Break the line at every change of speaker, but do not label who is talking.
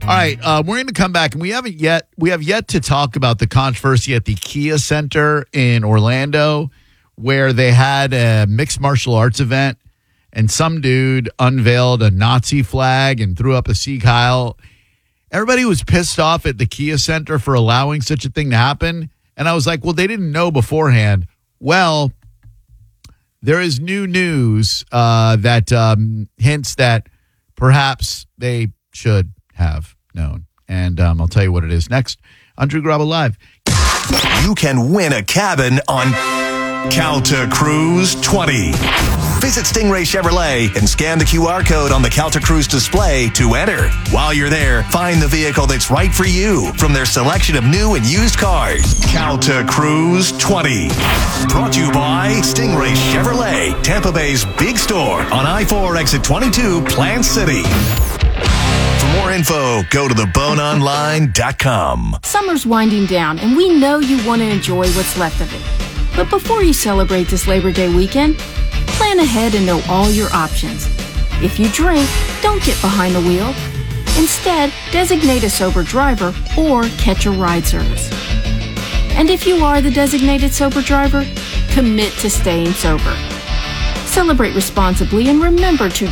All right, we're going to come back, and we have yet to talk about the controversy at the Kia Center in Orlando, where they had a mixed martial arts event, and some dude unveiled a Nazi flag and threw up a Sieg Heil. Everybody was pissed off at the Kia Center for allowing such a thing to happen, and I was like, well, they didn't know beforehand. Well, there is new news that hints that perhaps they should have known. And I'll tell you what it is next on Drew Garabo Live.
You can win a cabin on Calta Cruise 20. Visit Stingray Chevrolet and scan the QR code on the Calta Cruise display to enter. While you're there, find the vehicle that's right for you from their selection of new and used cars. Calta Cruise 20. Brought to you by Stingray Chevrolet, Tampa Bay's big store on I-4 exit 22, Plant City. For more info, go to theboneonline.com.
Summer's winding down, and we know you want to enjoy what's left of it. But before you celebrate this Labor Day weekend, plan ahead and know all your options. If you drink, don't get behind the wheel. Instead, designate a sober driver or catch a ride service. And if you are the designated sober driver, commit to staying sober. Celebrate responsibly and remember to